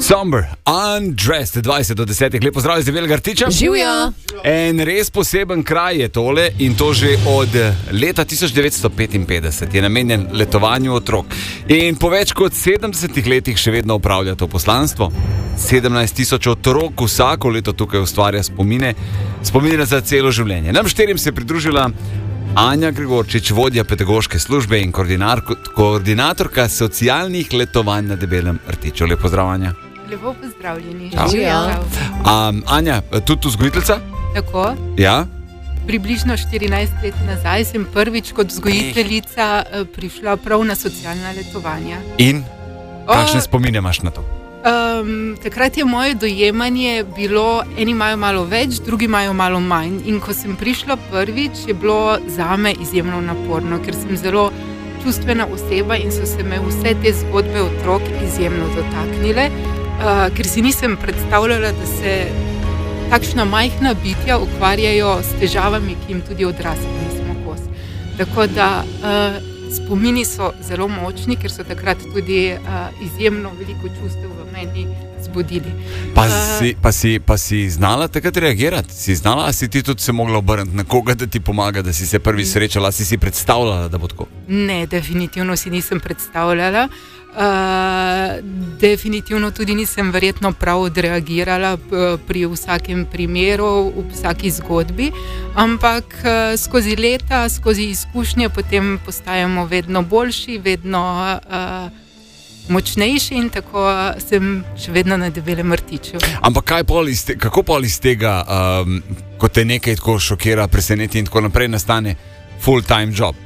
Somber, Undressed, 20 do 10. Lepo zdrav iz Velega Rtiča. Živijo. En res poseben kraj je tole in to že od leta 1955 je namenjen letovanju otrok. In po več kot 70 letih še vedno upravlja to poslanstvo. 17,000 otrok vsako leto tukaj ustvarja spomine za celo življenje. Nam šterim se je pridružila Anja Gregorčič, vodja pedagoške službe in koordinatorka socialnih letovanj na Debelem Rtiču. Lepo pozdrav, Anja. Lepo pozdravljeni. Anja, tudi vzgojiteljica? Tako. Ja? Približno 14 let nazaj sem prvič kot vzgojiteljica prišla prav na socialna letovanja. In? Kakšne spomine imaš na to? Takrat je moje dojemanje bilo, eni imajo malo več, drugi imajo malo manj. In ko sem prišla prvič, je bilo zame izjemno naporno, ker sem zelo čustvena oseba in so se me vse te zgodbe otrok izjemno dotaknile, ker si nisem predstavljala, da se takšna majhna bitja ukvarjajo s težavami, ki jim tudi odrasli nismo kos. Tako da spomini so zelo močni, ker so takrat tudi izjemno veliko čustev v meni zbudili. Pa si znala takrat reagirati? Si znala, a si ti tudi se mogla obrniti na koga, da ti pomaga, da si se prvi srečala, si predstavljala, da bo tako? Ne, definitivno si nisem predstavljala. Definitivno tudi nisem verjetno prav odreagirala pri vsakem primeru, v vsaki zgodbi, ampak skozi leta, skozi izkušnje potem postajamo vedno boljši, vedno močnejši in tako sem še vedno na Debelem Rtiču. Ampak kako pol iz tega, ko te nekaj tako šokira, preseneti in tako naprej, nastane full-time job?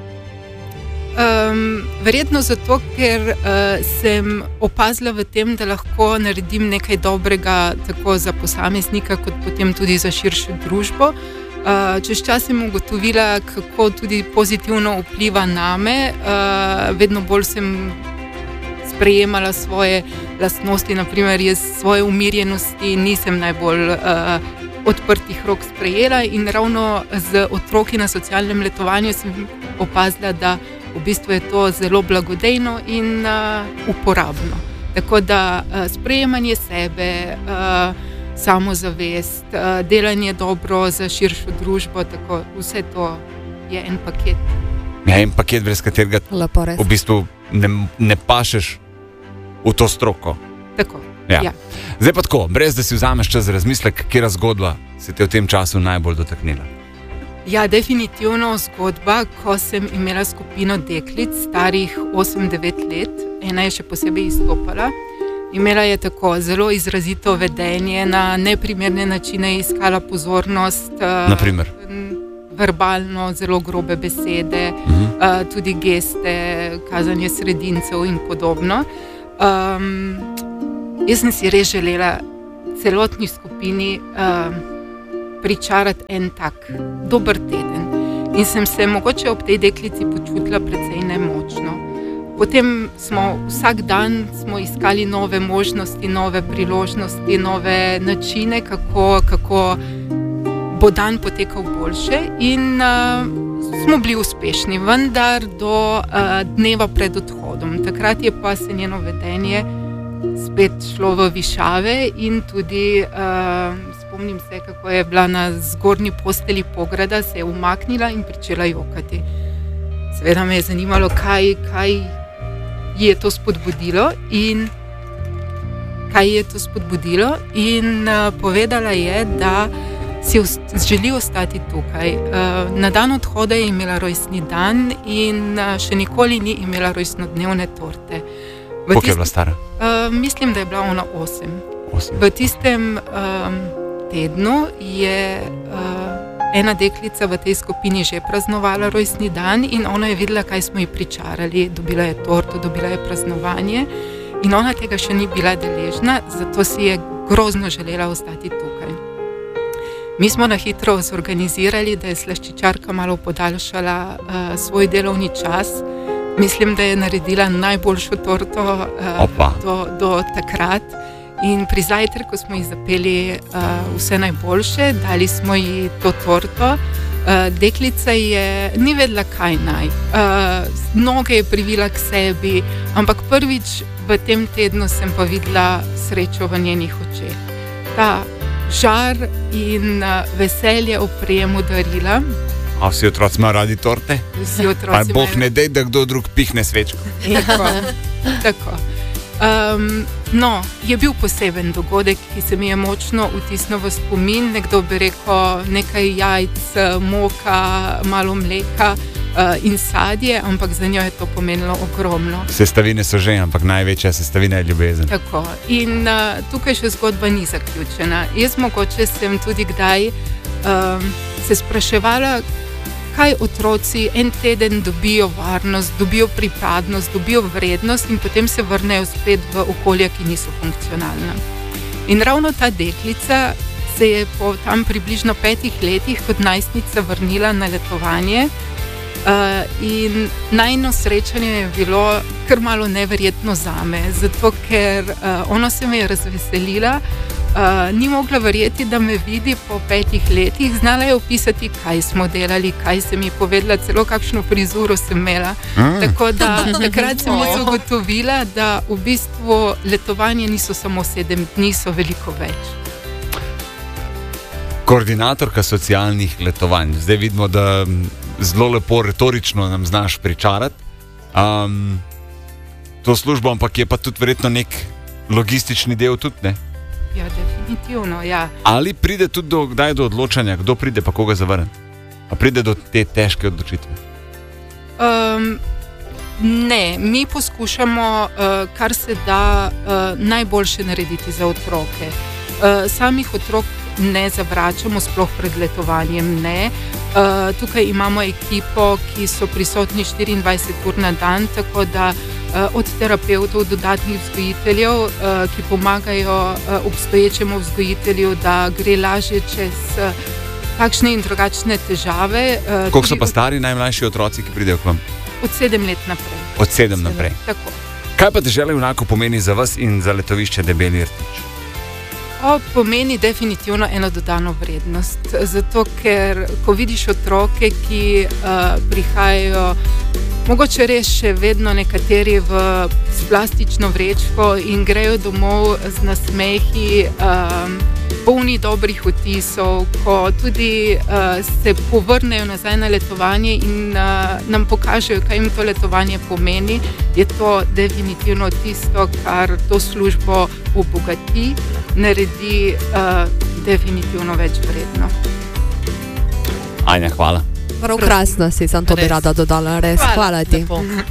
Verjetno zato, ker sem opazila v tem, da lahko naredim nekaj dobrega tako za posameznika, kot potem tudi za širšo družbo. Čez čas sem ugotovila, kako tudi pozitivno vpliva name. Vedno bolj sem sprejemala svoje lastnosti, naprimer jaz svoje umirjenosti nisem najbolj odprtih rok sprejela in ravno z otroki na socialnem letovanju sem opazila, da v bistvu je to zelo blagodejno in uporabno. Tako da sprejemanje sebe, samozavest, delanje dobro za širšo družbo, tako vse to je en paket. Ja, en paket, brez katerega v bistvu ne pašeš v to stroko. Tako, ja. Zdaj pa tako, brez da si vzameš čas za razmislek, katera zgodba se te v tem času najbolj dotaknila? Ja, definitivno zgodba, ko sem imela skupino deklic, starih 8-9 let. Ena je še posebej izstopala. Imela je tako zelo izrazito vedenje, na neprimerne načine iskala pozornost. Naprimer? Verbalno, zelo grobe besede, tudi geste, kazanje sredincev in podobno. Jaz sem si res želela celotni skupini pričarati en tak dober teden. In sem se mogoče ob tej deklici počutila precej nemočno. Potem vsak dan smo iskali nove možnosti, nove priložnosti, nove načine, kako bo dan potekal boljše in smo bili uspešni, vendar do dneva pred odhodom. Takrat je pa se njeno vedenje spet šlo v višave in tudi spomnim se, kako je bila na zgornji posteli pograda, se je umaknila in pričela jokati. Seveda me je zanimalo, kaj je to spodbudilo in povedala je, da si želi ostati tukaj. Na dan odhoda je imela rojstni dan in še nikoli ni imela rojstnodnevne torte. Koliko je bila stara? Mislim, da je bila ona 8. V tistem tednu je ena deklica v tej skupini že praznovala rojstni dan in ona je videla, kaj smo ji pričarali. Dobila je torto, dobila je praznovanje in ona tega še ni bila deležna, zato si je grozno želela ostati tukaj. Mi smo na hitro zorganizirali, da je slaščičarka malo podaljšala svoj delovni čas. Mislim, da je naredila najboljšo torto do takrat. In pri zajtrku smo ji zapeli vse najboljše, dali smo ji to torto. Deklica ni vedela, kaj naj. Noge je privila k sebi, ampak prvič v tem tednu sem pa videla srečo v njenih očeh. Ta žar in veselje ob prejemu darila. A vsi otroci imajo radi torte? Vsi otroci pa Bog ne dej, da kdo drug pihne svečko. Tako. Je bil poseben dogodek, ki se mi je močno vtisnil v spomin. Nekdo bi rekel nekaj jajc, moka, malo mleka in sadje, ampak za njo je to pomenilo ogromno. Sestavine so že, ampak največja sestavina je ljubezen. Tako. In tukaj še zgodba ni zaključena. Jaz mogoče sem tudi kdaj se spraševala, kaj otroci en teden dobijo varnost, dobijo pripadnost, dobijo vrednost in potem se vrnejo spet v okolja, ki niso funkcionalna. In ravno ta deklica se je po tam približno 5 letih kot najstnica vrnila na letovanje in najino srečanje je bilo kar malo neverjetno zame, zato ker ona se me je razveselila. Ni mogla verjeti, da me vidi po 5 letih, znala je opisati, kaj smo delali, kaj sem ji povedala, celo kakšno frizuro sem imela. Tako da takrat sem jaz ugotovila, da v bistvu letovanje niso samo 7 dni, so veliko več. Koordinatorka socialnih letovanj. Zdaj vidimo, da zelo lepo retorično nam znaš pričarati to službo, ampak je pa tudi verjetno nek logistični del tudi, ne? Ja, definitivno, ja. Ali pride tudi kdaj do odločanja, kdo pride pa koga zavrne? A pride do te težke odločitve? Ne, mi poskušamo kar se da najboljše narediti za otroke. Samih otrok ne zavračamo, sploh pred letovanjem ne. Tukaj imamo ekipo, ki so prisotni 24 ur na dan, tako da od terapevtov, dodatnih vzgojiteljev, ki pomagajo obstoječemu vzgojitelju, da gre lažje čez takšne in drugačne težave. Koliko so pa stari najmlajši otroci, ki pridejo k vam? Od 7 let naprej. Od 7 naprej. Tako. Kaj pa Dežela junakov pomeni za vas in za letovišče Debeli rtič? Pomeni definitivno eno dodano vrednost. Zato, ker ko vidiš otroke, ki prihajajo, mogoče res še vedno nekateri s plastično vrečko in grejo domov z nasmehi, polni dobrih vtisov, ko tudi se povrnejo nazaj na letovanje in nam pokažejo, kaj jim to letovanje pomeni, je to definitivno tisto, kar to službo obogati, naredi definitivno več vredno. Anja, hvala. Prav krasno si, sem to bi rada dodala, res. Hvala ti.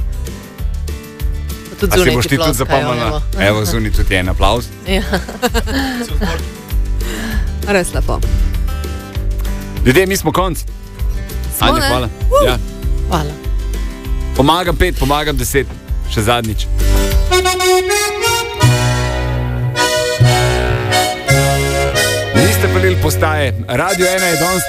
A si boš ti tudi zapomnila? Evo, zunaj tudi en aplavz. Ja. Res lepo. Ljudje, mi smo konc. Anja, hvala. Ja. Hvala. Pomagam 5, pomagam 10. Še zadnjič. Niste pelili postaje. Radio 1 je danes